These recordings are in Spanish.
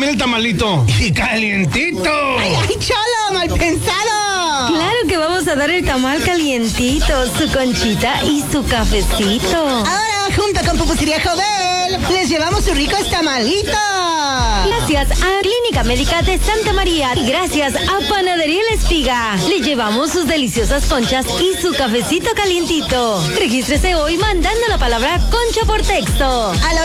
también el tamalito. Y calientito. ¡Ay, cholo, mal pensado! Claro que vamos a dar el tamal calientito, su conchita y su cafecito. Ahora, junto con Pupusería Jovel, les llevamos su rico tamalito. Gracias a Clínica Médica de Santa María y gracias a Panadería La Espiga. Le llevamos sus deliciosas conchas y su cafecito calientito. Regístrese hoy mandando la palabra concha por texto. Al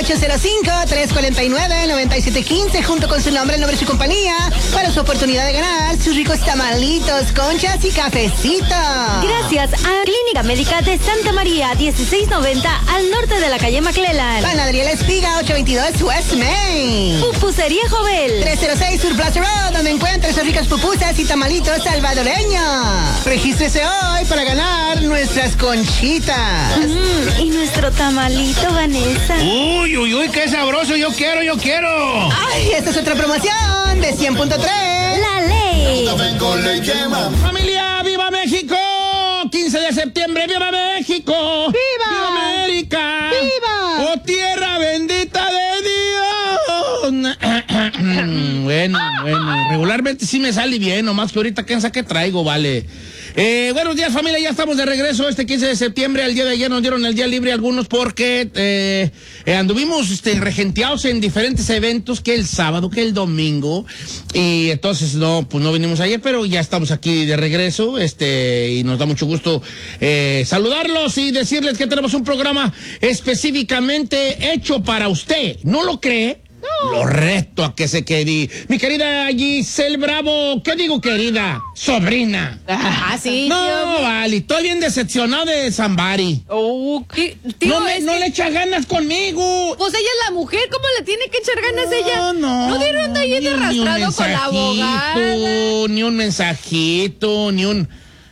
805-349-9715, junto con su nombre, el nombre de su compañía, para su oportunidad de ganar sus ricos tamalitos, conchas y cafecito. Gracias a Clínica Médica de Santa María, 1690 al norte de la calle McClellan. Panadería La Espiga, 822 West Main. Pupusería Jovel, 306 Sur Plaza Road, donde encuentra sus ricas pupusas y tamalitos salvadoreños. Regístrese hoy para ganar nuestras conchitas. y nuestro tamalito, Vanessa. Uy, uy, uy, qué sabroso. Yo quiero. Ay, esta es otra promoción de 100.3. La ley. Familia, ¡viva México! 15 de septiembre, ¡viva México! ¡Viva! ¡Viva América! ¡Viva! ¡Oh, tierra bendita de Dios! Bueno, regularmente sí me sale bien, nomás que ahorita ¿quién sabe qué traigo, vale? Buenos días, familia, ya estamos de regreso este 15 de septiembre. El día de ayer nos dieron el día libre algunos porque anduvimos regenteados en diferentes eventos, que el sábado, que el domingo, y entonces no vinimos ayer, pero ya estamos aquí de regreso, y nos da mucho gusto saludarlos y decirles que tenemos un programa específicamente hecho para usted. ¿No lo cree? No. Lo reto a que se quede. Mi querida Giselle Bravo, ¿qué digo, querida? Sobrina. Sí. No, vale, estoy bien decepcionado de Zambari. Tío, No le echa ganas conmigo. Pues ella es la mujer, ¿cómo le tiene que echar ganas ella? No dieron de ahí arrastrado con la abogada. Ni un mensajito, ni un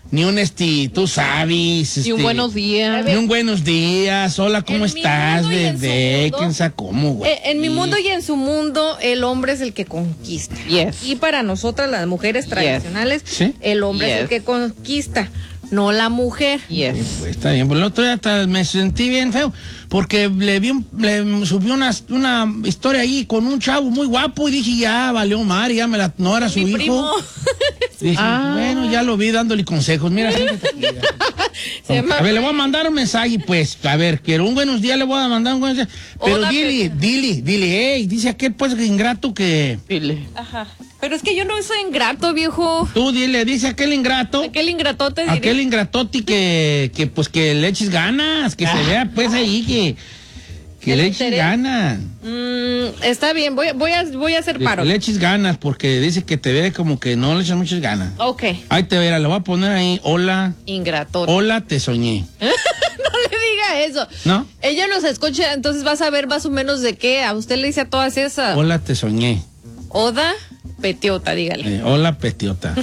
tú sabes. Y un buenos días. Ni un buenos días. Hola, ¿cómo estás, bebé? ¿Quién sabe cómo, güey? En mi mundo y en su mundo, el hombre es el que conquista. Yes. Y para nosotras, las mujeres tradicionales, ¿Sí? el hombre es el que conquista, no la mujer. Yes. Pues está bien, pues el otro día hasta me sentí bien feo, porque le subió una historia ahí con un chavo muy guapo y dije, ya valió mar, ya no era su Mi hijo. primo. Dije, bueno, ya lo vi dándole consejos, mira. A ver, le voy a mandar un mensaje, pues, a ver, quiero un buenos días, le voy a mandar un buenos días. Pero Hola, dile, hey, dice aquel pues ingrato que... Dile. Ajá. Pero es que yo no soy ingrato, viejo. Tú dile, dice aquel ingrato... Aquel ingratote diré. Aquel ingratoti que pues que le eches ganas, que se vea pues ahí que le eches ganas. Está bien, voy a hacer paro. Que le eches ganas, porque dice que te ve como que no le echas muchas ganas. Ok. Ahí te verá, le voy a poner ahí, hola, Ingratote. hola, te soñé. No le diga eso. ¿No? Ella nos escucha, entonces vas a ver más o menos de qué. A usted le dice a todas esas. Hola, te soñé. Oda Petiota, dígale. Hola, Petiota.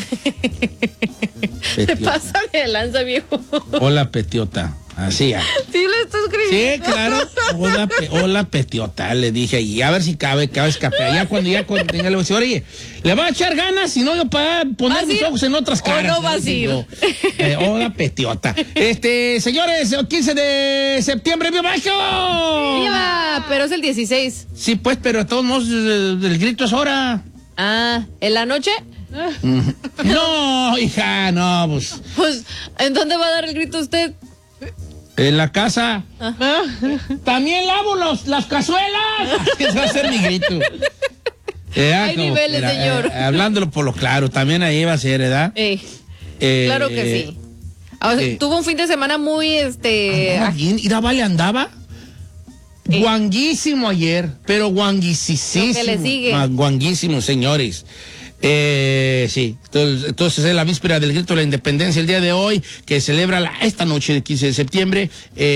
Se pasa de lanza, viejo. Hola, Petiota. Así ya. Sí, le estoy escribiendo. Sí, claro. Hola, Petiota, le dije. Y a ver si cabe escape. Ya cuando tenga le voy a decir, oye, le va a echar ganas, si no yo para poner mis ojos en otras caras. ¿O no vas a ir? Hola, Petiota. Señores, el 15 de septiembre, ¡viva México! ¡Viva! Pero es el 16. Sí, pues, pero de todos modos, el grito es hora. Ah, ¿en la noche? No, hija, no, pues. Pues, ¿en dónde va a dar el grito usted? En la casa. Ajá. También lavo las cazuelas. Ese va a ser mi grito. Hay niveles, señor. Hablándolo por lo claro, también ahí va a ser, ¿verdad? Claro que sí. Tuvo un fin de semana muy, Mira, vale, andaba guanguísimo ayer, pero guanguisísimo. Lo que le sigue. Guanguísimo, señores. Sí, entonces es la víspera del grito de la independencia el día de hoy, que celebra esta noche del 15 de septiembre.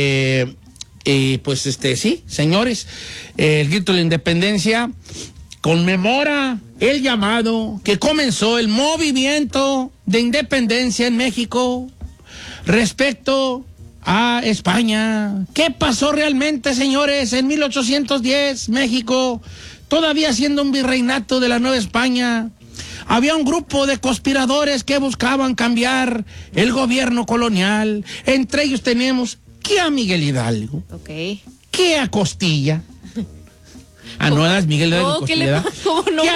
Pues sí, señores, el grito de la independencia conmemora el llamado que comenzó el movimiento de independencia en México respecto a España. ¿Qué pasó realmente, señores? En 1810, México, todavía siendo un virreinato de la Nueva España, había un grupo de conspiradores que buscaban cambiar el gobierno colonial. Entre ellos tenemos que a Miguel Hidalgo, que a Costilla. No eras Miguel Hidalgo, no, ¿qué le pasó? No.